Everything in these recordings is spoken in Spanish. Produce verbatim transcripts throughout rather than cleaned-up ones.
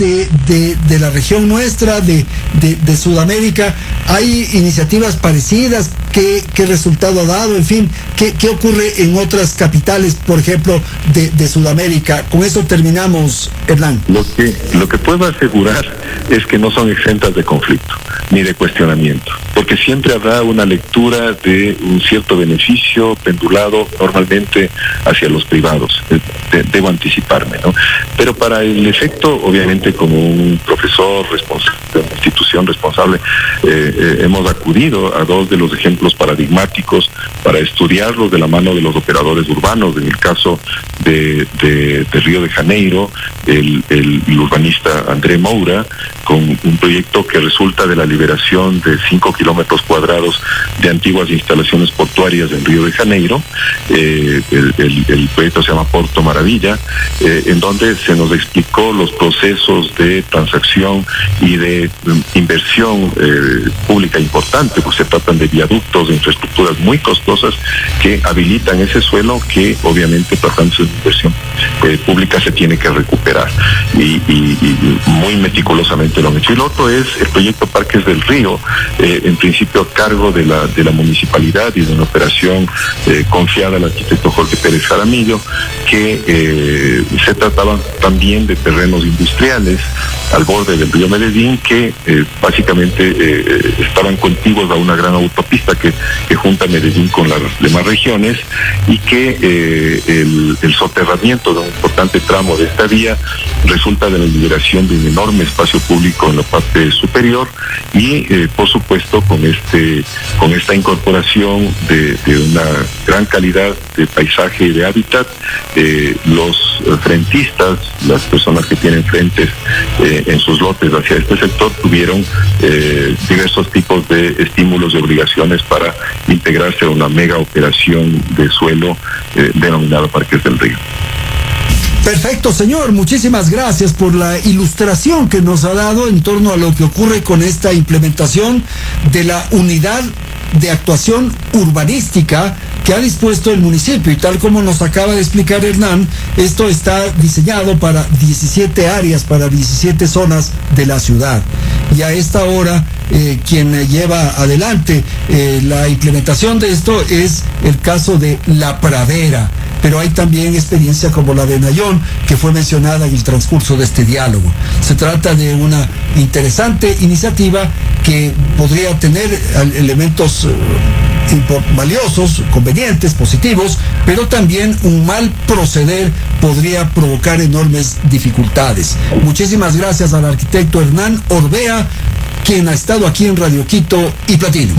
De, de, de la región nuestra, de, de, de Sudamérica, hay iniciativas parecidas. ¿Qué, qué resultado ha dado? En fin, ¿qué, qué ocurre en otras capitales, por ejemplo, de, de Sudamérica? Con eso terminamos, Hernán. Lo que, lo que puedo asegurar es que no son exentas de conflicto ni de cuestionamiento, porque siempre habrá una lectura de un cierto beneficio pendulado normalmente hacia los privados. De, debo anticiparme, ¿no? Pero para el efecto, obviamente, como un profesor responsable, una institución responsable, eh, eh, hemos acudido a dos de los ejemplos paradigmáticos para estudiarlos de la mano de los operadores urbanos. En el caso de, de, de Río de Janeiro, el, el, el urbanista André Moura, con un proyecto que resulta de la liberación de cinco kilómetros cuadrados de antiguas instalaciones portuarias en Río de Janeiro. Eh, el, el, el proyecto se llama Porto Maravilla, eh, en donde se nos explicó los procesos de transacción y de um, inversión eh, pública importante, porque se tratan de viaductos, de infraestructuras muy costosas que habilitan ese suelo que obviamente tratándose de inversión eh, pública se tiene que recuperar, y, y, y muy meticulosamente lo han hecho. Y lo otro es el proyecto Parques del Río, eh, en principio a cargo de la, de la municipalidad y de una operación eh, confiada al arquitecto Jorge Pérez Jaramillo, que eh, se trataba también de terrenos industriales al borde del río Medellín, que eh, básicamente eh, estaban contiguos a una gran autopista que, que junta Medellín con las demás regiones, y que eh, el, el soterramiento de un importante tramo de esta vía resulta de la liberación de un enorme espacio público en la parte superior, y eh, por supuesto con este con esta incorporación de, de una gran calidad de paisaje y de hábitat. Eh, los frentistas, las personas que tienen frentes eh, en sus lotes hacia este sector, tuvieron eh, diversos tipos de estímulos y obligaciones para integrarse a una mega operación de suelo eh, denominada Parques del Río. Perfecto, señor. Muchísimas gracias por la ilustración que nos ha dado en torno a lo que ocurre con esta implementación de la unidad de actuación urbanística que ha dispuesto el municipio. Y tal como nos acaba de explicar Hernán, esto está diseñado para diecisiete áreas, para diecisiete zonas de la ciudad. Y a esta hora, eh, quien lleva adelante eh, la implementación de esto es el caso de La Pradera. Pero hay también experiencia como la de Nayón, que fue mencionada en el transcurso de este diálogo. Se trata de una interesante iniciativa que podría tener elementos uh, valiosos, convenientes, positivos, pero también un mal proceder podría provocar enormes dificultades. Muchísimas gracias al arquitecto Hernán Orbea, quien ha estado aquí en Radio Quito y Platino.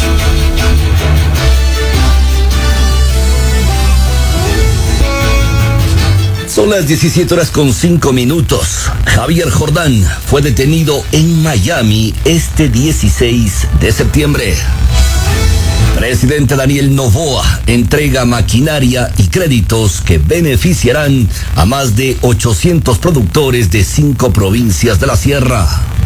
Son las diecisiete horas con cinco minutos. Javier Jordán fue detenido en Miami este dieciséis de septiembre. Presidente Daniel Noboa entrega maquinaria y créditos que beneficiarán a más de ochocientos productores de cinco provincias de la sierra.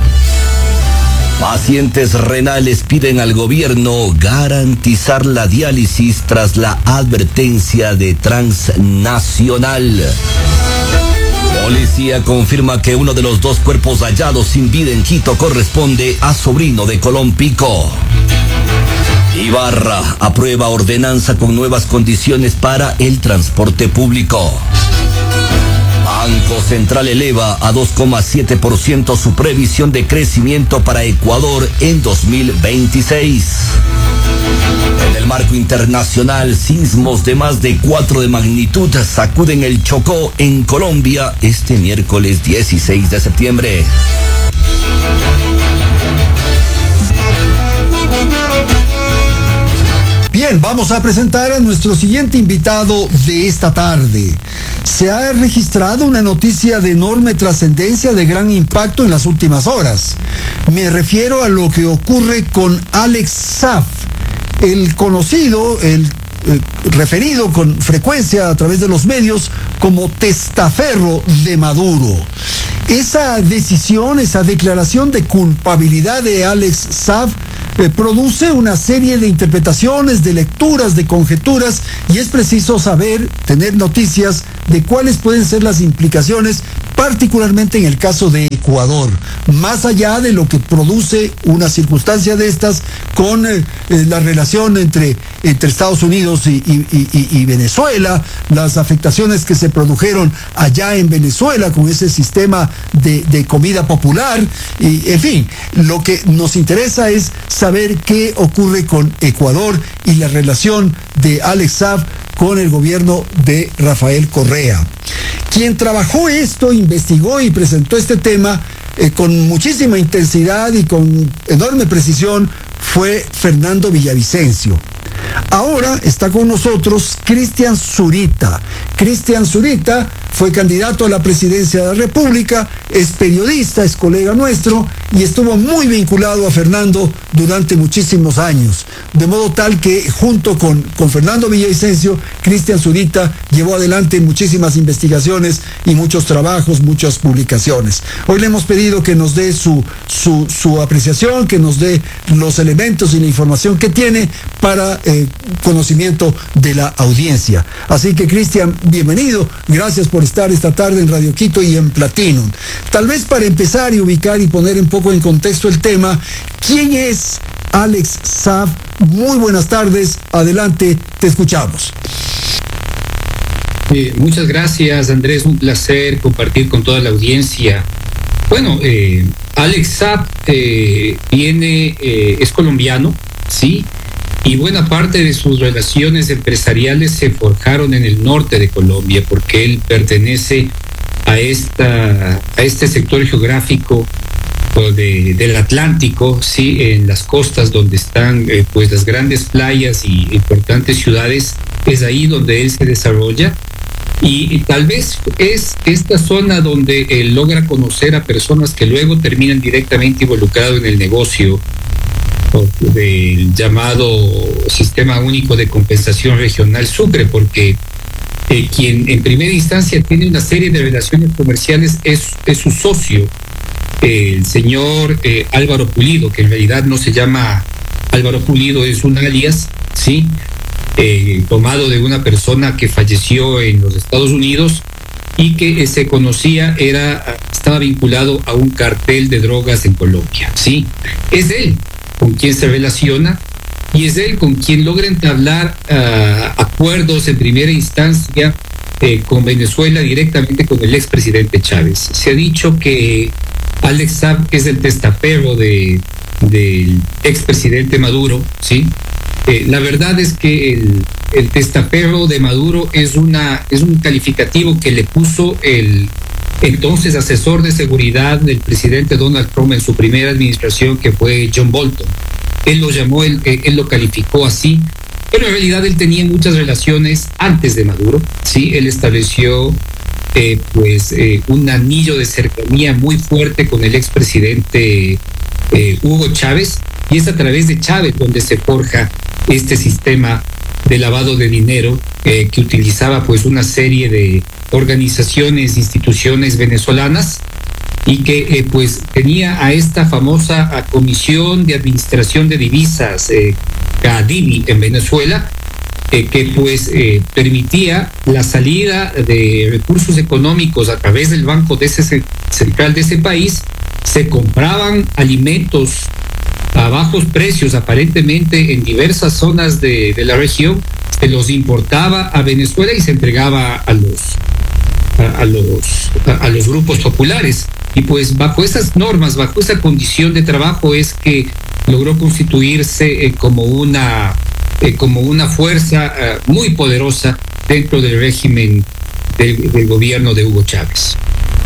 Pacientes renales piden al gobierno garantizar la diálisis tras la advertencia de Transnacional. Policía confirma que uno de los dos cuerpos hallados sin vida en Quito corresponde a sobrino de Colón Pico. Ibarra aprueba ordenanza con nuevas condiciones para el transporte público. Banco Central eleva a dos coma siete por ciento su previsión de crecimiento para Ecuador en dos mil veintiséis. En el marco internacional, sismos de más de cuatro de magnitud sacuden el Chocó en Colombia este miércoles dieciséis de septiembre. Bien, vamos a presentar a nuestro siguiente invitado de esta tarde. Se ha registrado una noticia de enorme trascendencia, de gran impacto en las últimas horas. Me refiero a lo que ocurre con Alex Saab, el conocido, el eh, referido con frecuencia a través de los medios como testaferro de Maduro. Esa decisión, esa declaración de culpabilidad de Alex Saab eh, produce una serie de interpretaciones, de lecturas, de conjeturas, y es preciso saber, tener noticias de cuáles pueden ser las implicaciones particularmente en el caso de Ecuador, más allá de lo que produce una circunstancia de estas con eh, la relación entre, entre Estados Unidos y, y, y, y Venezuela, las afectaciones que se produjeron allá en Venezuela con ese sistema de, de comida popular, y en fin, lo que nos interesa es saber qué ocurre con Ecuador y la relación de Alex Saab con el gobierno de Rafael Correa. Quien trabajó esto, investigó y presentó este tema eh, con muchísima intensidad y con enorme precisión fue Fernando Villavicencio. Ahora está con nosotros Cristian Zurita. Cristian Zurita fue candidato a la presidencia de la República, es periodista, es colega nuestro y estuvo muy vinculado a Fernando durante muchísimos años. De modo tal que junto con, con Fernando Villavicencio, Cristian Zurita llevó adelante muchísimas investigaciones y muchos trabajos, muchas publicaciones. Hoy le hemos pedido que nos dé su, su, su apreciación, que nos dé los elementos y la información que tiene para eh, conocimiento de la audiencia. Así que, Cristian, bienvenido. Gracias por estar esta tarde en Radio Quito y en Platinum. Tal vez para empezar y ubicar y poner un poco en contexto el tema, ¿quién es Alex Saab? Muy buenas tardes. Adelante, te escuchamos. Eh, muchas gracias, Andrés. Un placer compartir con toda la audiencia. Bueno, eh, Alex Saab eh, viene, eh, es colombiano, sí, y buena parte de sus relaciones empresariales se forjaron en el norte de Colombia, porque él pertenece a esta a este sector geográfico de, del Atlántico, sí, en las costas donde están eh, pues las grandes playas y importantes ciudades. Es ahí donde él se desarrolla. Y, y tal vez es esta zona donde él logra conocer a personas que luego terminan directamente involucrados en el negocio del llamado Sistema Único de Compensación Regional Sucre, porque eh, quien en primera instancia tiene una serie de relaciones comerciales es, es su socio, eh, el señor eh, Álvaro Pulido, que en realidad no se llama Álvaro Pulido, es un alias, ¿sí? Eh, tomado de una persona que falleció en los Estados Unidos y que eh, se conocía, era, estaba vinculado a un cartel de drogas en Colombia, ¿sí? Es él con quien se relaciona y es él con quien logra entablar uh, acuerdos en primera instancia eh, con Venezuela, directamente con el expresidente Chávez. Se ha dicho que Alex Saab es el testaferro de, del expresidente Maduro, ¿sí? Eh, la verdad es que el, el testaferro de Maduro es, una, es un calificativo que le puso el entonces asesor de seguridad del presidente Donald Trump en su primera administración, que fue John Bolton. Él lo llamó, él, él lo calificó así, pero en realidad él tenía muchas relaciones antes de Maduro, ¿sí? Él estableció eh, pues eh, un anillo de cercanía muy fuerte con el expresidente eh, Hugo Chávez, y es a través de Chávez donde se forja este sistema de lavado de dinero eh, que utilizaba pues una serie de organizaciones, instituciones venezolanas, y que eh, pues tenía a esta famosa a Comisión de Administración de Divisas, eh, CADIVI, en Venezuela, eh, que pues eh, permitía la salida de recursos económicos a través del Banco de ese, Central de ese país. Se compraban alimentos a bajos precios, aparentemente en diversas zonas de, de la región, se los importaba a Venezuela y se entregaba a los a, a los a, a los grupos populares. Y pues bajo esas normas, bajo esa condición de trabajo es que logró constituirse eh, como una eh, como una fuerza eh, muy poderosa dentro del régimen del, del gobierno de Hugo Chávez.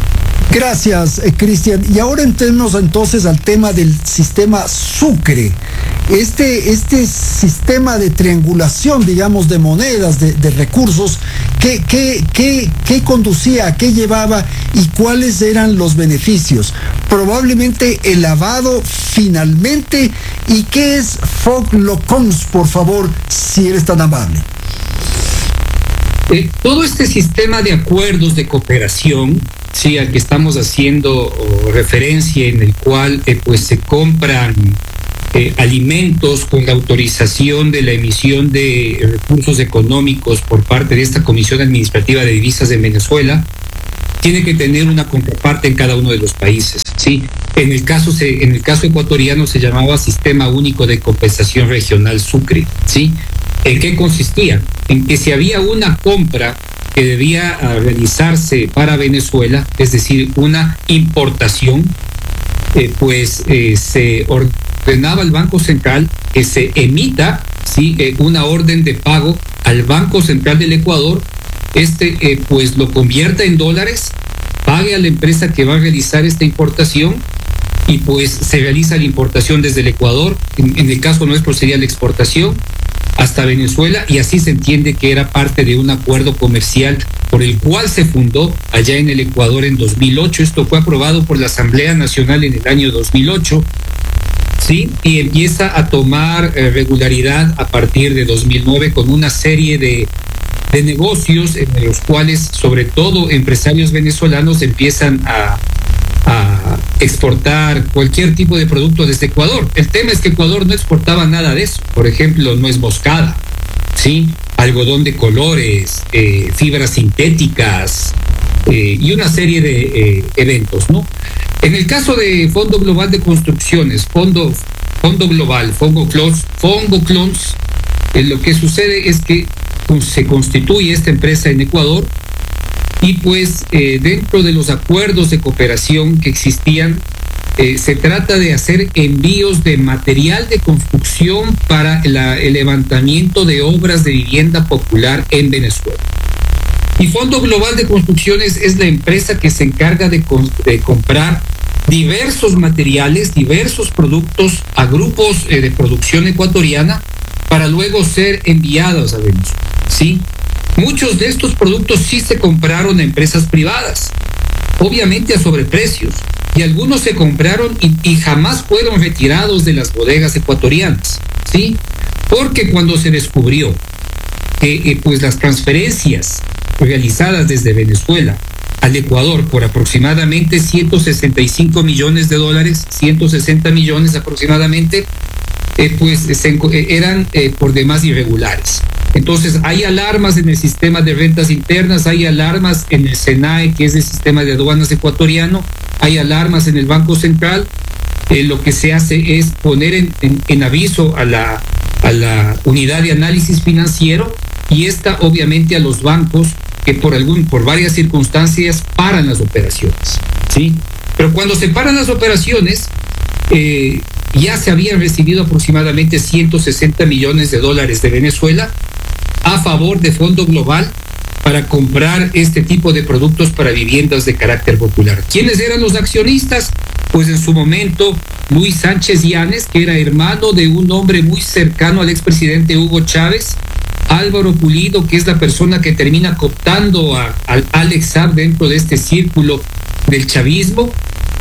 Gracias, eh, Cristian. Y ahora entremos entonces al tema del sistema Sucre. Este, este sistema de triangulación, digamos, de monedas, de, de recursos, ¿qué, qué, qué, qué conducía, qué llevaba y cuáles eran los beneficios? Probablemente el lavado finalmente. ¿Y qué es Foglocons, por favor, si eres tan amable? Eh, todo este sistema de acuerdos de cooperación, sí, al que estamos haciendo oh, referencia, en el cual eh, pues se compran eh, alimentos con la autorización de la emisión de recursos económicos por parte de esta Comisión Administrativa de Divisas de Venezuela, tiene que tener una contraparte en cada uno de los países, ¿sí? En el caso, se, en el caso ecuatoriano se llamaba Sistema Único de Compensación Regional Sucre, ¿sí? ¿En qué consistía? En que si había una compra que debía uh, realizarse para Venezuela, es decir, una importación, eh, pues eh, se ordenaba al Banco Central que se emita, ¿sí? eh, una orden de pago al Banco Central del Ecuador, este eh, pues lo convierta en dólares, pague a la empresa que va a realizar esta importación y pues se realiza la importación desde el Ecuador, en, en el caso nuestro sería la exportación, hasta Venezuela, y así se entiende que era parte de un acuerdo comercial por el cual se fundó allá en el Ecuador en dos mil ocho. Esto fue aprobado por la Asamblea Nacional en el año dos mil ocho, ¿sí? Y empieza a tomar eh, regularidad a partir de dos mil nueve con una serie de, de negocios en los cuales, sobre todo empresarios venezolanos, empiezan a a exportar cualquier tipo de producto desde Ecuador. El tema es que Ecuador no exportaba nada de eso. Por ejemplo, nuez moscada, ¿sí? Algodón de colores, eh, fibras sintéticas eh, y una serie de eh, eventos, ¿no? En el caso de Fondo Global de Construcciones, Fondo, Fondo Global, Fondo Clons, Fondo Clons, eh, lo que sucede es que pues, se constituye esta empresa en Ecuador. Y pues eh, dentro de los acuerdos de cooperación que existían, eh, se trata de hacer envíos de material de construcción para la, el levantamiento de obras de vivienda popular en Venezuela. Y Fondo Global de Construcciones es la empresa que se encarga de, de comprar diversos materiales, diversos productos a grupos eh, de producción ecuatoriana para luego ser enviados a Venezuela, ¿sí? Muchos de estos productos sí se compraron a empresas privadas, obviamente a sobreprecios, y algunos se compraron y, y jamás fueron retirados de las bodegas ecuatorianas, ¿sí? Porque cuando se descubrió que eh, pues las transferencias realizadas desde Venezuela al Ecuador por aproximadamente ciento sesenta y cinco millones de dólares, ciento sesenta millones aproximadamente, eh, pues se, eh, eran eh, por demás irregulares. Entonces hay alarmas en el sistema de rentas internas, hay alarmas en el SENAE, que es el sistema de aduanas ecuatoriano, hay alarmas en el Banco Central. Eh, lo que se hace es poner en, en, en aviso a la, a la unidad de análisis financiero y esta obviamente a los bancos que por algún, por varias circunstancias paran las operaciones, ¿sí? Pero cuando se paran las operaciones, eh, ya se habían recibido aproximadamente ciento sesenta millones de dólares de Venezuela a favor de Fondo Global para comprar este tipo de productos para viviendas de carácter popular. ¿Quiénes eran los accionistas? Pues en su momento Luis Sánchez Yanes, que era hermano de un hombre muy cercano al expresidente Hugo Chávez, Álvaro Pulido, que es la persona que termina cooptando a, a Alex Saab dentro de este círculo del chavismo,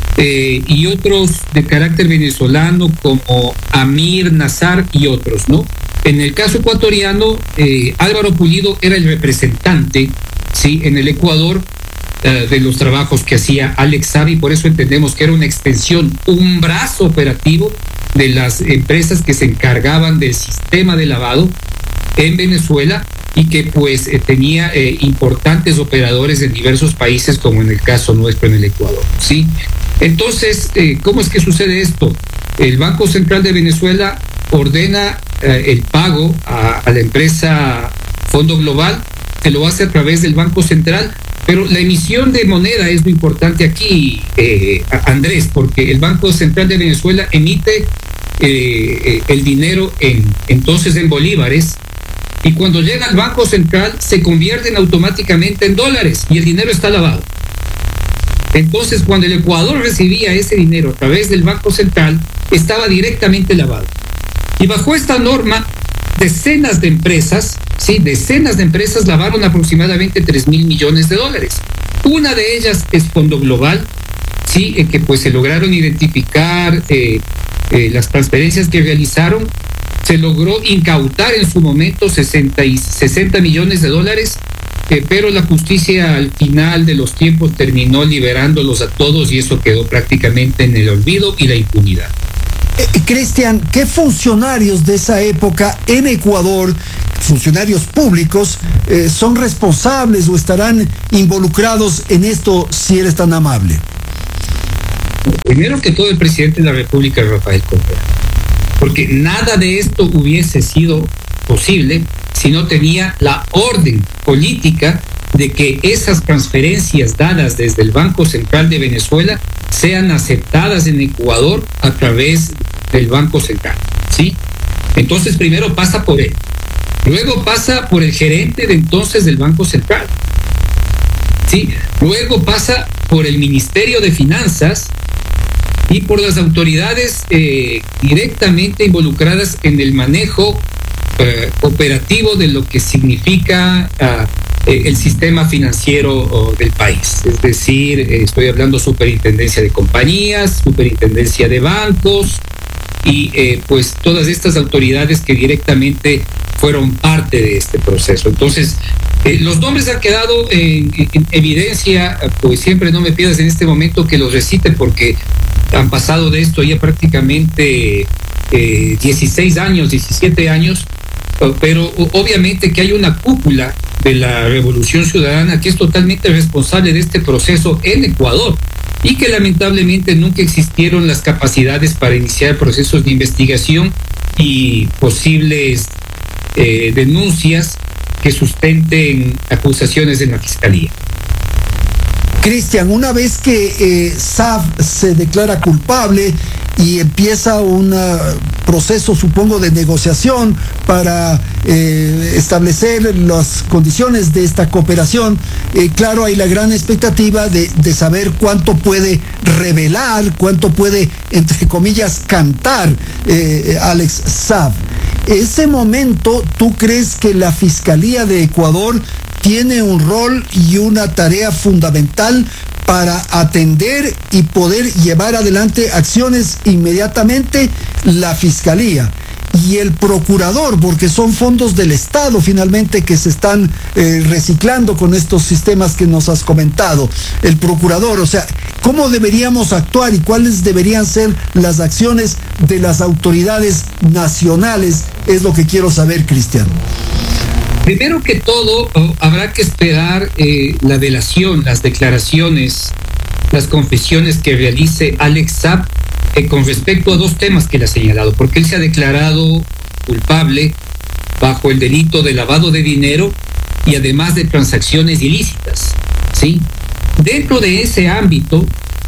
eh, y otros de carácter venezolano como Amir Nazar y otros, ¿no? En el caso ecuatoriano, eh, Álvaro Pulido era el representante, ¿sí?, en el Ecuador uh, de los trabajos que hacía Alex Saab, y por eso entendemos que era una extensión, un brazo operativo de las empresas que se encargaban del sistema de lavado en Venezuela y que pues eh, tenía eh, importantes operadores en diversos países, como en el caso nuestro en el Ecuador, ¿sí? Entonces, eh, ¿cómo es que sucede esto? El Banco Central de Venezuela ordena eh, el pago a, a la empresa Fondo Global, se lo hace a través del Banco Central, pero la emisión de moneda es lo importante aquí, eh, Andrés, porque el Banco Central de Venezuela emite eh, el dinero en, entonces en bolívares, y cuando llega al Banco Central se convierten automáticamente en dólares y el dinero está lavado. Entonces, cuando el Ecuador recibía ese dinero a través del Banco Central, estaba directamente lavado. Y bajo esta norma, decenas de empresas, sí, decenas de empresas lavaron aproximadamente tres mil millones de dólares. Una de ellas es Fondo Global, sí, en que pues se lograron identificar eh, eh, las transferencias que realizaron. Se logró incautar en su momento sesenta, y sesenta millones de dólares, eh, pero la justicia al final de los tiempos terminó liberándolos a todos y eso quedó prácticamente en el olvido y la impunidad. Eh, Cristian, ¿qué funcionarios de esa época en Ecuador funcionarios públicos eh, son responsables o estarán involucrados en esto, si eres tan amable? Primero que todo, el presidente de la República, Rafael Correa, porque nada de esto hubiese sido posible si no tenía la orden política de que esas transferencias dadas desde el Banco Central de Venezuela sean aceptadas en Ecuador a través del Banco Central, ¿sí? Entonces primero pasa por él, luego pasa por el gerente de entonces del Banco Central, ¿sí? Luego pasa por el Ministerio de Finanzas y por las autoridades eh, directamente involucradas en el manejo eh, operativo de lo que significa uh, eh, el sistema financiero oh, del país. Es decir, eh, estoy hablando superintendencia de compañías, superintendencia de bancos y eh, pues todas estas autoridades que directamente fueron parte de este proceso. Entonces, eh, los nombres han quedado en, en evidencia, pues siempre no me pidas en este momento que los recite porque han pasado de esto ya prácticamente eh, dieciséis años, diecisiete años, pero obviamente que hay una cúpula de la Revolución Ciudadana que es totalmente responsable de este proceso en Ecuador y que lamentablemente nunca existieron las capacidades para iniciar procesos de investigación y posibles eh, denuncias que sustenten acusaciones en la Fiscalía. Cristian, una vez que eh, S A F se declara culpable y empieza un proceso, supongo, de negociación para eh, establecer las condiciones de esta cooperación, eh, claro, hay la gran expectativa de, de saber cuánto puede revelar, cuánto puede, entre comillas, cantar eh, Alex Saab. Ese momento, ¿tú crees que la Fiscalía de Ecuador tiene un rol y una tarea fundamental para atender y poder llevar adelante acciones inmediatamente? La Fiscalía y el procurador, porque son fondos del Estado finalmente que se están eh, reciclando con estos sistemas que nos has comentado. El procurador, o sea, ¿cómo deberíamos actuar y cuáles deberían ser las acciones de las autoridades nacionales? Es lo que quiero saber, Cristian. Primero que todo, oh, habrá que esperar eh, la delación, las declaraciones, las confesiones que realice Alex Saab eh, con respecto a dos temas que él ha señalado, porque él se ha declarado culpable bajo el delito de lavado de dinero y además de transacciones ilícitas, ¿sí? Dentro de ese ámbito,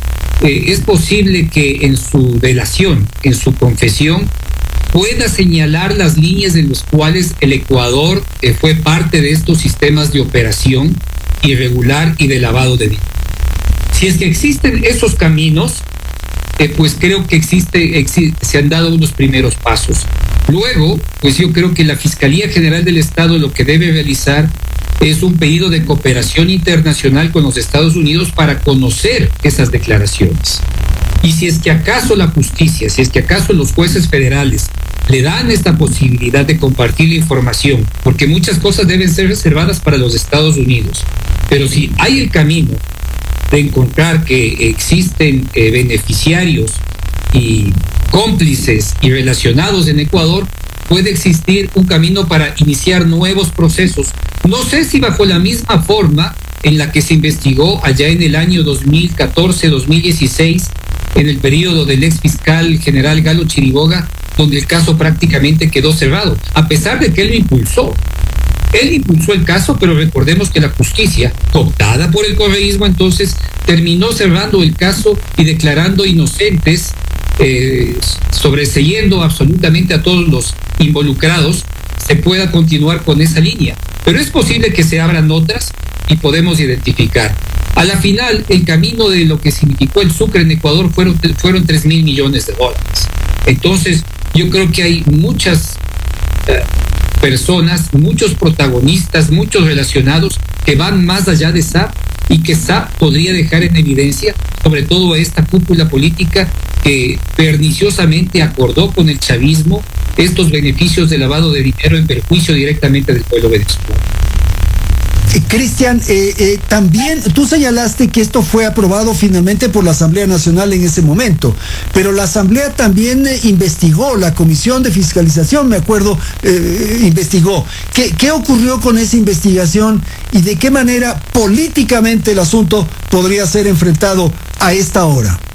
eh, es posible que en su delación, en su confesión, pueda señalar las líneas en las cuales el Ecuador eh, fue parte de estos sistemas de operación irregular y de lavado de dinero. Si es que existen esos caminos, eh, pues creo que existe, exi- se han dado unos primeros pasos. Luego, pues yo creo que la Fiscalía General del Estado lo que debe realizar es un pedido de cooperación internacional con los Estados Unidos para conocer esas declaraciones. Y si es que acaso la justicia, si es que acaso los jueces federales le dan esta posibilidad de compartir la información, porque muchas cosas deben ser reservadas para los Estados Unidos, pero si hay el camino de encontrar que existen eh, beneficiarios y cómplices y relacionados en Ecuador, puede existir un camino para iniciar nuevos procesos. No sé si bajo la misma forma en la que se investigó allá en el año dos mil catorce dos mil dieciséis, en el periodo del ex fiscal general Galo Chiriboga, donde el caso prácticamente quedó cerrado, a pesar de que él lo impulsó. Él impulsó el caso, pero recordemos que la justicia, cooptada por el correísmo, entonces terminó cerrando el caso y declarando inocentes, eh, sobreseyendo absolutamente a todos los involucrados, se pueda continuar con esa línea. Pero es posible que se abran otras y podemos identificar. A la final, el camino de lo que significó el Sucre en Ecuador fueron, fueron tres mil millones de dólares. Entonces, yo creo que hay muchas eh, personas, muchos protagonistas, muchos relacionados que van más allá de S A P y que S A P podría dejar en evidencia, sobre todo a esta cúpula política que perniciosamente acordó con el chavismo estos beneficios de lavado de dinero en perjuicio directamente del pueblo venezolano. Eh, Cristian, eh, eh, también tú señalaste que esto fue aprobado finalmente por la Asamblea Nacional en ese momento, pero la Asamblea también eh, investigó, la Comisión de Fiscalización, me acuerdo, eh, investigó. ¿Qué, ¿Qué ocurrió con esa investigación y de qué manera políticamente el asunto podría ser enfrentado a esta hora?